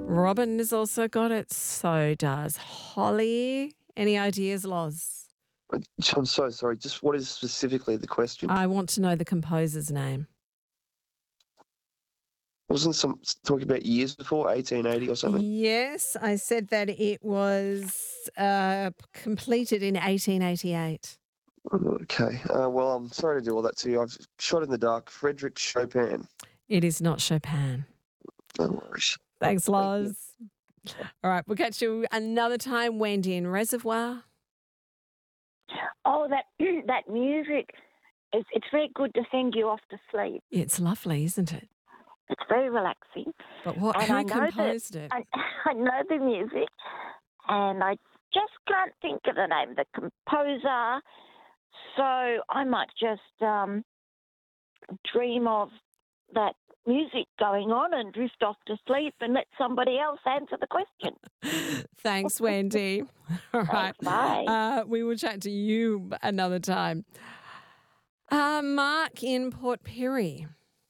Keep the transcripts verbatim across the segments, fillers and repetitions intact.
Robin has also got it. So does Holly. Any ideas, Loz? I'm so sorry. Just what is specifically the question? I want to know the composer's name. Wasn't some talking about years before, eighteen eighty or something? Yes, I said that it was uh, completed in eighteen eighty-eight. Okay. Uh, well, I'm sorry to do all that to you. I've shot in the dark. Frederick Chopin. It is not Chopin. No worries. Thanks, Loz. All right, we'll catch you another time, Wendy, in Reservoir. Oh, that that music, it's, it's very good to send you off to sleep. It's lovely, isn't it? It's very relaxing. But what? And Who I know composed that, it? I, I know the music, and I just can't think of the name of the composer, so I might just um, dream of that music going on and drift off to sleep and let somebody else answer the question. Thanks, Wendy. All right. Thanks, bye. Uh, we will chat to you another time. Uh, Mark in Port Pirie.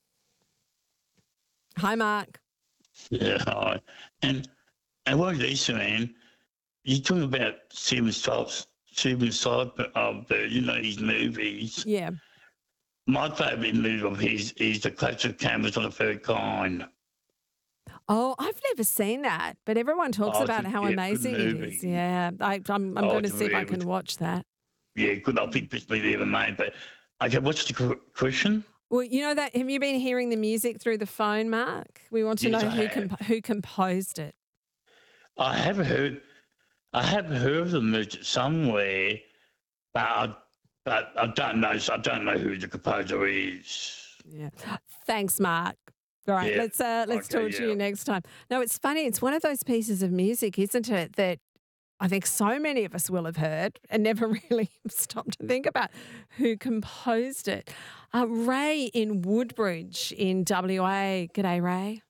Hi, Mark. Yeah, hi. And and what is this, man? You're talking about Steven Spielberg, Steven Spielberg of the, you know, his movies. Yeah. My favourite movie of his is The Clash of Cameras on the Third Kind. Oh, I've never seen that, but everyone talks Oh, about it's a how good amazing it movie. is. Yeah, I, I'm, I'm Oh, going to it's see if I really can good. watch that. Yeah, good. I think it's been ever made. But okay, what's the qu- question? Well, you know that. Have you been hearing the music through the phone, Mark? We want to Yes, know I who have. comp- who composed it. I have heard, I have heard of the music somewhere, but I, but I don't know. I don't know who the composer is. Yeah. Thanks, Mark. All right, Yeah. let's uh, let's Okay, talk to yeah. you next time. No, it's funny. It's one of those pieces of music, isn't it, that I think so many of us will have heard and never really stopped to think about who composed it. Uh, Ray in Woodbridge in W A. G'day, Ray.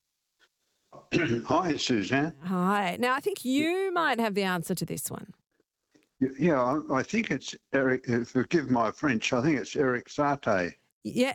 Hi, Suzanne. Hi. Now, I think you might have the answer to this one. Y- Yeah, I I think it's Eric. uh, Forgive my French. I think it's Eric Sarte. Yeah.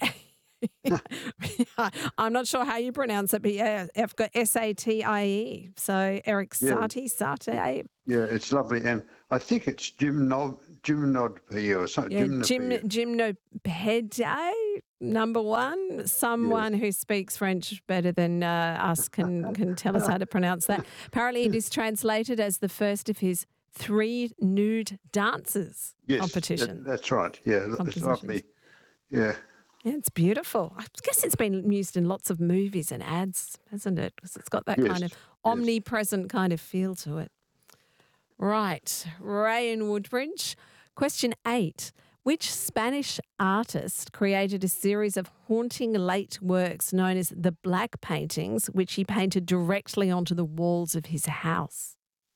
I'm not sure how you pronounce it, but yeah, I've got S A T I E. So Eric Yeah. Satie, Satie. Yeah, it's lovely, and I think it's gymno gymnopy or something. Yeah, gymnopy. gym, gymnopede, number one. Someone who speaks French better than uh, us can, can tell us how to pronounce that. Apparently, it is translated as the first of his three nude dances yes, competition. that- that's right. Yeah, it's Compositions. lovely. Yeah, Yeah, it's beautiful. I guess it's been used in lots of movies and ads, hasn't it? Because it's got that Yes, kind of yes. omnipresent kind of feel to it. Right. Ray in Woodbridge. Question eight. Which Spanish artist created a series of haunting late works known as the Black Paintings, which he painted directly onto the walls of his house?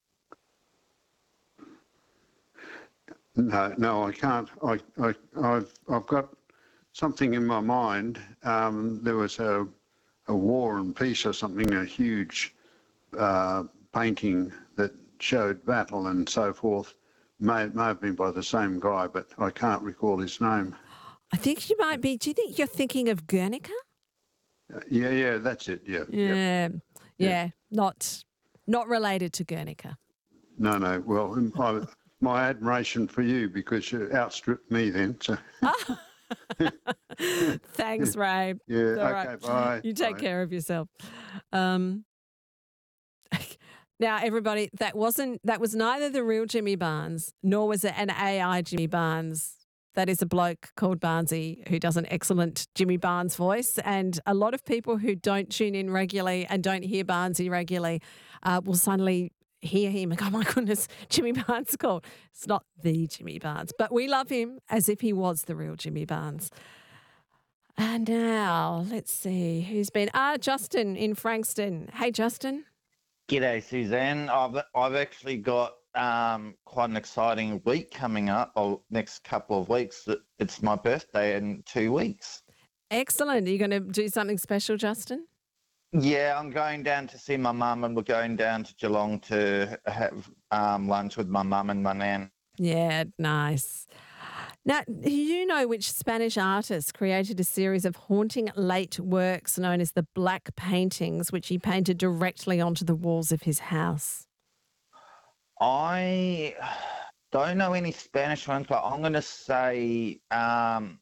no, no, I can't. I, I, I've, I've got something in my mind. Um, there was a, a War and Peace or something, a huge uh, painting that showed battle and so forth. May, may have been by the same guy, but I can't recall his name. I think you might be. Do you think you're thinking of Guernica? Uh, yeah, yeah, that's it. Yeah, yeah. Yeah. Yeah. Not, not related to Guernica. No, no. Well, um, I, my admiration for you because you outstripped me then. So. Thanks, Ray. Yeah, All okay, right. bye. You take Bye. care of yourself. Um, now, everybody, that wasn't that was neither the real Jimmy Barnes nor was it an A I Jimmy Barnes. That is a bloke called Barnesy who does an excellent Jimmy Barnes voice, and a lot of people who don't tune in regularly and don't hear Barnesy regularly uh, will suddenly hear him and go, oh my goodness, Jimmy Barnes called. It's not the Jimmy Barnes, but we love him as if he was the real Jimmy Barnes. And now, let's see who's been. Ah, Justin in Frankston. Hey, Justin. G'day, Suzanne. I've I've actually got um, quite an exciting week coming up. Or next couple of weeks. It's my birthday in two weeks. Excellent. Are you going to do something special, Justin? Yeah, I'm going down to see my mum, and we're going down to Geelong to have um, lunch with my mum and my nan. Yeah, nice. Now, do you know which Spanish artist created a series of haunting late works known as the Black Paintings, which he painted directly onto the walls of his house? I don't know any Spanish ones, but I'm going to say um,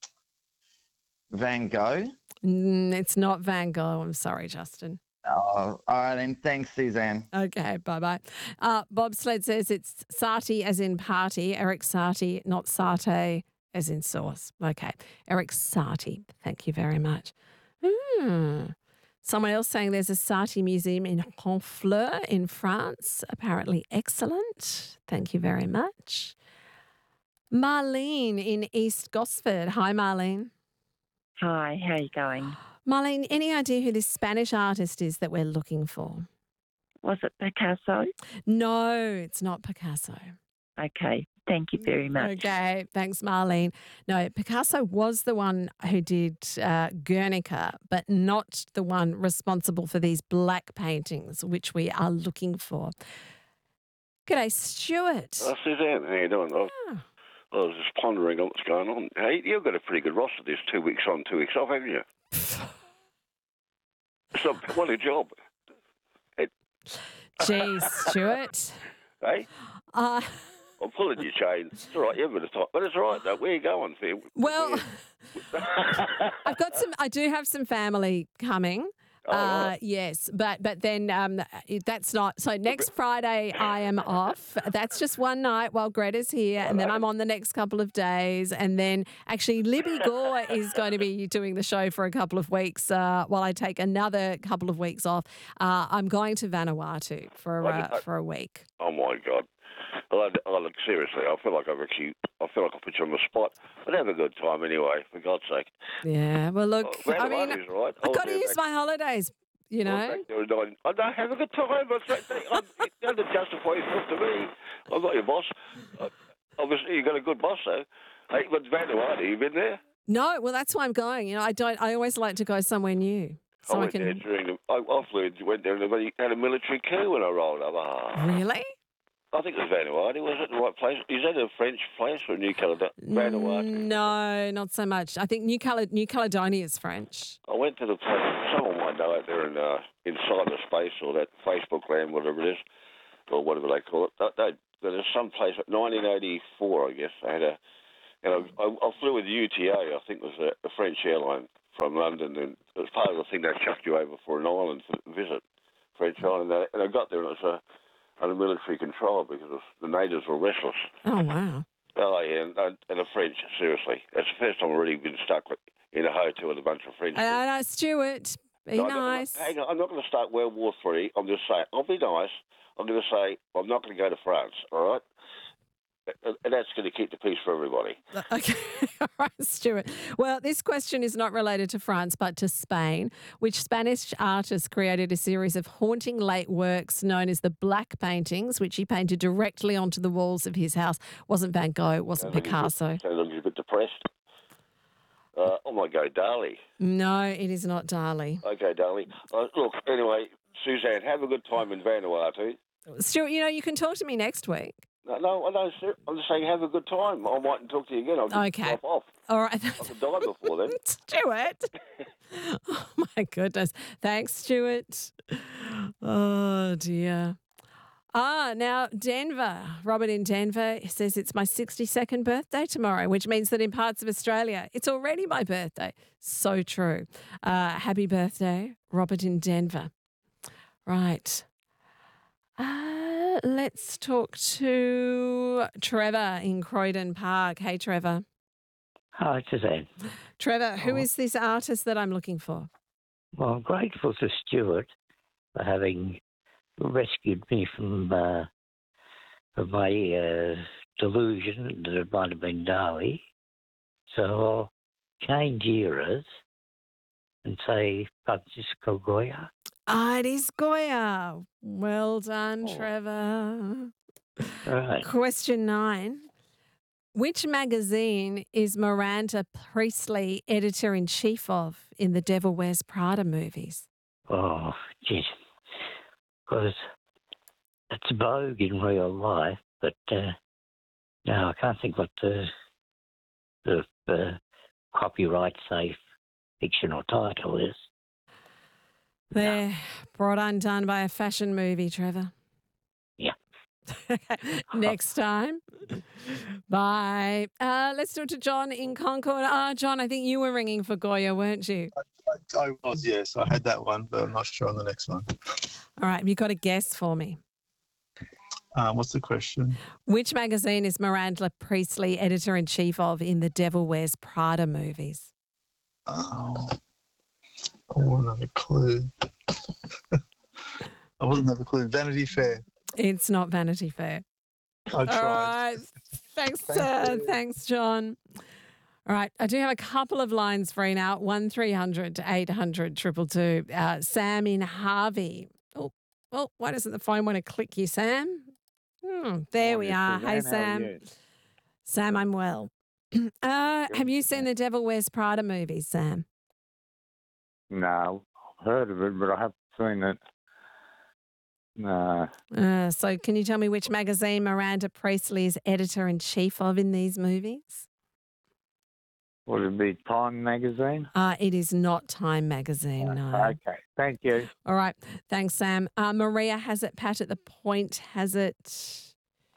Van Gogh. Mm, it's not Van Gogh. I'm sorry, Justin. Oh, all right, then. Thanks, Suzanne. Okay, bye-bye. Uh, Bob Sled says it's Sati as in party, Eric Sati, not satay as in sauce. Okay, Eric Sati, thank you very much. Hmm. Someone else saying there's a Sati museum in Honfleur in France, apparently excellent. Thank you very much. Marlene in East Gosford. Hi, Marlene. Hi, how are you going? Marlene, any idea who this Spanish artist is that we're looking for? Was it Picasso? No, it's not Picasso. Okay, thank you very much. Okay, thanks, Marlene. No, Picasso was the one who did uh, Guernica, but not the one responsible for these black paintings, which we are looking for. G'day, Stuart. Uh, Suzanne, how you doing? I, Ah. I was just pondering on what's going on. Hey, you've got a pretty good roster this two weeks on, two weeks off, haven't you? So, what a job. It, Geez, Stuart. hey, Uh, I'm pulling your chain. It's all right, you're a bit of time. But it's all right, though. Where are you going, Phil? well, I've got some, I do have some family coming. Oh, Uh, right. yes, but but then um, that's not. So next Friday I am off. That's just one night while Greta's here, and then I'm on the next couple of days, and then actually Libby Gore is going to be doing the show for a couple of weeks uh, while I take another couple of weeks off. Uh, I'm going to Vanuatu for uh, for a week. Oh, my God. Well, I, I, look, seriously, I feel like I've actually, I feel like I put you on the spot. But have a good time anyway, for God's sake. Yeah, well look, Oh, I mean, Vanuatu's all right. I've I'll got to do use that. my holidays, you know. Well, thank you. I don't have a good time. I say, I'm, you don't have to justify yourself to me. I'm not your boss. Uh, obviously, you've got a good boss, though. Hey, but Vanuatu, you been there? No, well that's why I'm going. You know, I don't. I always like to go somewhere new, so I I went can. there during the. I, I flew, went there and they had a military coup when I rolled up. Ah. Really? I think it was Vanuatu. Was it the right place? Is that a French place or New Caledonia? Vanuatu. No, not so much. I think New, Cale- New Caledonia is French. I went to the place. Someone might know out there in uh, in cyberspace or that Facebook land, whatever it is, or whatever they call it. They, they, there's some place. nineteen eighty-four, I guess. I had a. And I, I, I flew with U T A. I think it was a, a French airline from London, and it was part of the thing they chucked you over for an island to visit, French island. And I got there, and it was a. under military control because of, the natives were restless. Oh, wow. Oh, yeah, and, and the French, seriously. That's the first time I've really been stuck with, in a hotel with a bunch of French people. Uh, no, Stuart, be No, I'm not gonna- nice. hang on, I'm not going to start World War Three. I'm just saying, I'll be nice. I'm going to say, I'm not going to go to France, all right? And and that's going to keep the peace for everybody. Okay, all right, Stuart. Well, this question is not related to France, but to Spain, which Spanish artist created a series of haunting late works known as the Black Paintings, which he painted directly onto the walls of his house. Wasn't Van Gogh, wasn't Sounds like you're a bit- Picasso. Sounds like you're a bit depressed. Uh, I might go Dali. No, it is not Dali. Okay, Dali. Uh, look, anyway, Suzanne, have a good time in Vanuatu. Stuart, you know, you can talk to me next week. No, no, I don't. sir. I'm just saying, have a good time. I mightn't talk to you again. I'll just Okay. drop off. All right. I could die before then. Stuart. Oh, my goodness. Thanks, Stuart. Oh, dear. Ah, now Denver. Robert in Denver says it's my sixty-second birthday tomorrow, which means that in parts of Australia, it's already my birthday. So true. Uh, happy birthday, Robert in Denver. Right. Uh, let's talk to Trevor in Croydon Park. Hey, Trevor. Hi, Suzanne. Trevor, who Oh. is this artist that I'm looking for? Well, I'm grateful to Stuart for having rescued me from, uh, from my uh, delusion that it might have been Dali. So I'll change eras and say Francisco Goya. Ah, it is Goya. Well done, Oh. Trevor. Right. Question nine. Which magazine is Miranda Priestley editor-in-chief of in the Devil Wears Prada movies? Oh, geez. Because it's Vogue in real life, but uh, no, I can't think what the of uh, copyright safe fictional title is. They're brought undone by a fashion movie, Trevor. Yeah. Next time. Bye. Uh, let's talk to John in Concord. Ah, John, I think you were ringing for Goya, weren't you? I, I was, yes. I had that one, but I'm not sure on the next one. All right. Have you got a guess for me? Uh, what's the question? Which magazine is Miranda Priestley editor-in-chief of in the Devil Wears Prada movies? Oh, I wouldn't have a clue. I wouldn't have a clue. Vanity Fair. It's not Vanity Fair. I tried. All right. Thanks, Thank uh, you. thanks, John. All right. I do have a couple of lines free now. one three hundred eight hundred two two two. Uh, Sam in Harvey. Oh, oh, why doesn't the phone want to click you, Sam? Hmm, there we are. Hey, Sam. Sam, I'm well. uh, have you seen the Devil Wears Prada movies, Sam? No, I've heard of it, but I haven't seen it. No. Uh, so can you tell me which magazine Miranda Priestley is editor-in-chief of in these movies? Would it be Time magazine? Uh, it is not Time magazine, no. Okay, thank you. All right. Thanks, Sam. Uh, Maria has it. Pat at the Point has it.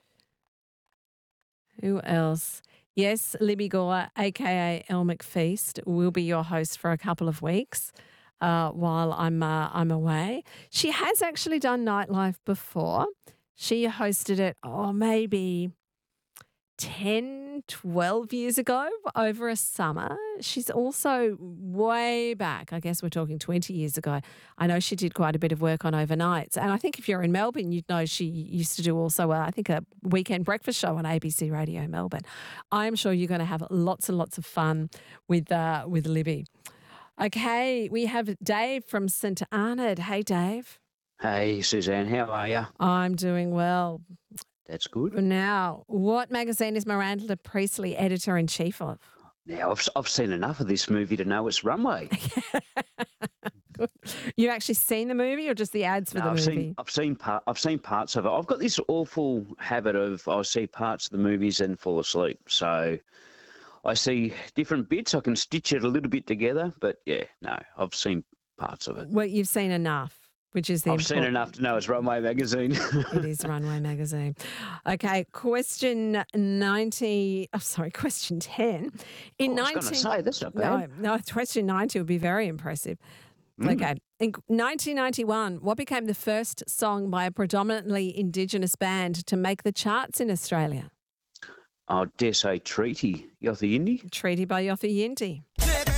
Who else? Yes, Libby Gore, a k a. Elle McFeast, will be your host for a couple of weeks uh, while I'm uh, I'm away. She has actually done Nightlife before. She hosted it, oh, maybe ten, twelve years ago over a summer. She's also way back, I guess we're talking twenty years ago. I know she did quite a bit of work on overnights. And I think if you're in Melbourne, you'd know she used to do also, uh, I think, a weekend breakfast show on A B C Radio Melbourne. I'm sure you're going to have lots and lots of fun with, uh, with Libby. Okay, we have Dave from St Arnaud. Hey, Dave. Hey, Suzanne, how are you? I'm doing well. That's good. Now, what magazine is Miranda Priestley editor-in-chief of? Now, I've, I've seen enough of this movie to know it's Runway. Good. You've actually seen the movie or just the ads for No, the I've movie? seen, I've seen part, I've seen parts of it. I've got this awful habit of I see parts of the movies and fall asleep. So I see different bits. I can stitch it a little bit together, but yeah, no, I've seen parts of it. Well, you've seen enough, which is the I've seen important- enough to know it's Runway magazine. It is Runway magazine. Okay, question ninety. Oh, sorry, question ten. In Oh, I was nineteen, gonna say, that's not no, bad. no, question ninety would be very impressive. Mm. Okay, in nineteen ninety-one, what became the first song by a predominantly Indigenous band to make the charts in Australia? I dare say Treaty, Yothu Yindi. Treaty by Yothu Yindi.